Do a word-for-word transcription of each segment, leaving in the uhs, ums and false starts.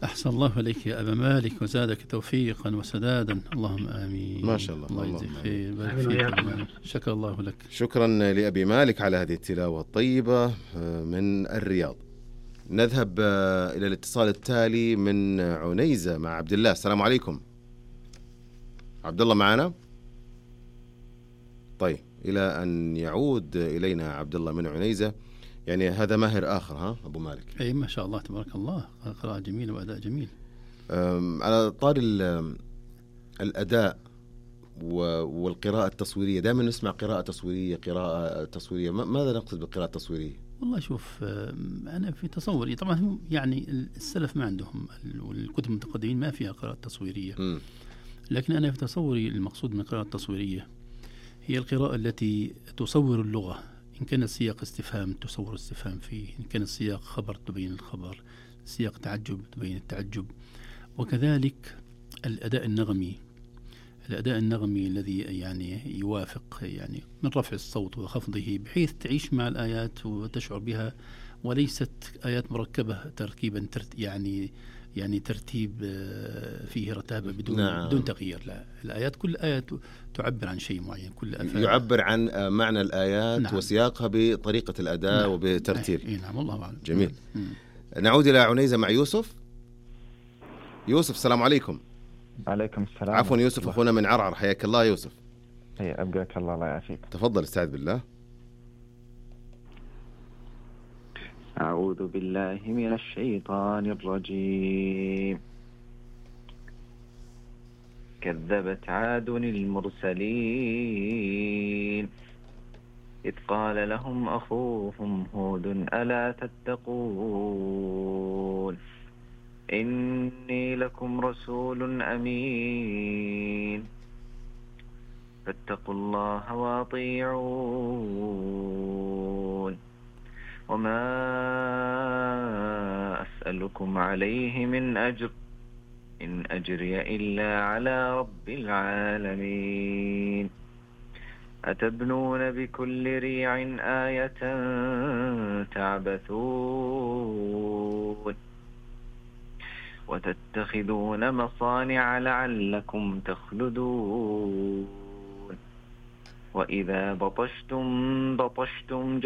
أحسن الله عليك يا أبا مالك وزادك توفيقا وسدادا، اللهم آمين. ما شاء الله. الله يجزيك خير، بارك فيك. شكر الله لك. شكرا لأبي مالك على هذه التلاوة الطيبة من الرياض. نذهب إلى الاتصال التالي من عنيزة مع عبد الله. السلام عليكم. عبد الله معنا؟ طيب، إلى أن يعود إلينا عبد الله من عنيزة، يعني هذا ماهر آخر ها أبو مالك. أي ما شاء الله تبارك الله، قراءة جميلة وأداء جميل. على طار الأداء والقراءة التصويرية، دائما نسمع قراءة تصويرية قراءة تصويرية، ماذا نقصد بالقراءة التصويرية؟ والله شوف، أنا في تصوري طبعا هم يعني السلف ما عندهم، والكتب المتقدمين ما فيها قراءة تصويرية. م. لكن أنا في تصوري المقصود من القراءة التصويرية هي القراءة التي تصور اللغة، إن كان السياق استفهام تصور استفهام فيه، إن كان السياق خبر تبين الخبر، سياق تعجب تبين التعجب، وكذلك الأداء النغمي الأداء النغمي الذي يعني يوافق يعني من رفع الصوت وخفضه، بحيث تعيش مع الآيات وتشعر بها، وليست آيات مركبة تركيبا ترت يعني يعني ترتيب فيه رتابة بدون نعم. بدون تغيير. لا، الآيات كل آية تعبر عن شيء معين، كل أفعال يعبر عن معنى الآيات نعم. وسياقها بطريقة الأداء نعم. وبترتيب. أي نعم، والله أعلم. جميل. مم. نعود إلى عنيزة مع يوسف. يوسف السلام عليكم. عليكم السلام. عفوا يوسف أخونا من عرعر، حياك الله يوسف. هي أبقاك الله، الله يعافيك. تفضل استعذ بالله. أعوذ بالله من الشيطان الرجيم. كذبت عاد المرسلين إذ قال لهم أخوهم هود ألا تتقون إني لكم رسول أمين فاتقوا الله وأطيعون وما أسألكم عليه من أجر إن أجري إلا على رب العالمين أتبنون بكل ريع آية تعبثون وتتخذون مصانع لعلكم تخلدون وإذا بطشتم بطشتم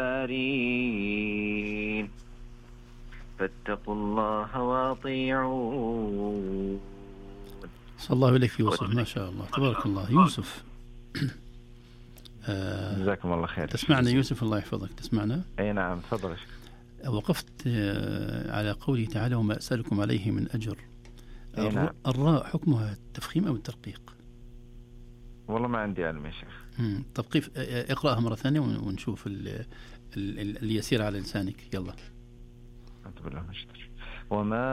جبارين فاتقوا الله وأطيعون. صلى الله عليك يوسف، ما شاء الله تبارك الله. يوسف جزاكم الله خير. تسمعنا يوسف؟ الله يحفظك. تسمعنا؟ أي نعم، تفضل. وقفت على قوله تعالى وما أسألكم عليه من أجر. نعم. الراء حكمها التفخيم أو الترقيق؟ والله ما عندي علم يا شيخ. طب كيف؟ اقرأها مرة ثانية ونشوف اللي يسير على لسانك. يلا. وما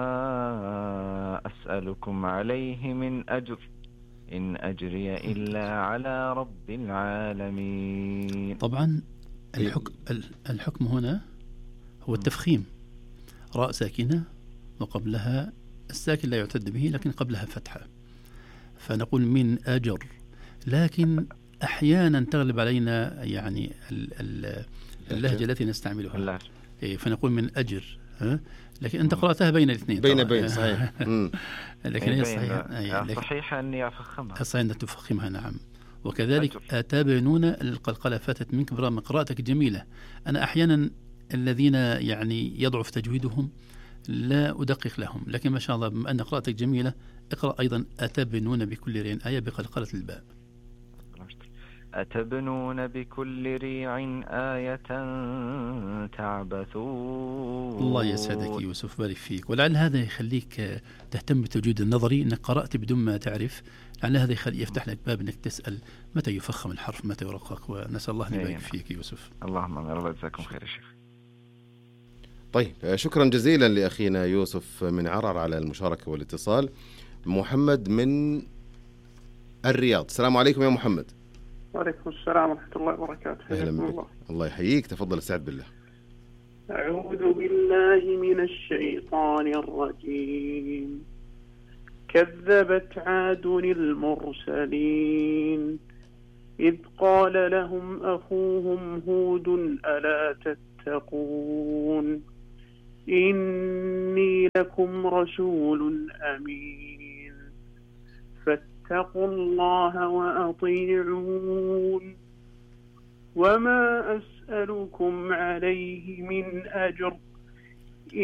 أسألكم عليه من أجر إن أجري إلا على رب العالمين. طبعا الحكم, الحكم هنا هو التفخيم، راء ساكنة وقبلها الساكن لا يعتد به لكن قبلها فتحة، فنقول من أجر. لكن أحيانا تغلب علينا يعني اللهجة التي نستعملها، فنقول من أجر، ها؟ لكن أنت قرأتها بين الاثنين بين بين صحيح. لكن هي صحيح صحيح أني أفخمها، صحيح أن تفخمها. نعم. وكذلك أتابنون القلقلة فاتت منك برغم قراءتك جميلة. أنا أحيانا الذين يعني يضعف تجويدهم لا أدقق لهم، لكن ما شاء الله بما أن قراءتك جميلة اقرأ أيضا أتابنون بكل ريع آية بقلقلة الباء. أتبنون بكل ريع آية تعبثون. الله يسعدك يوسف، بارك فيك. ولعل هذا يخليك تهتم بالتوجيه النظري، أنك قرأت بدون ما تعرف، لعل هذا يخلي يفتح لك باب أنك تسأل متى يفخم الحرف متى يرقق، ونسأل الله أن يبارك فيك يوسف. اللهم آمين. الله يجزاكم خير يا شيخ. طيب شكرا جزيلا لأخينا يوسف من عرعر على المشاركة والاتصال. محمد من الرياض. السلام عليكم يا محمد. وعليكم السلام ورحمة الله وبركاته. أهلا بك. الله. الله يحييك. تفضل استعد بالله. أعوذ بالله من الشيطان الرجيم. كذبت عاد المرسلين إذ قال لهم أخوهم هود ألا تتقون إني لكم رسول أمين فاتقوا الله وأطيعون وما أسألكم عليه من أجر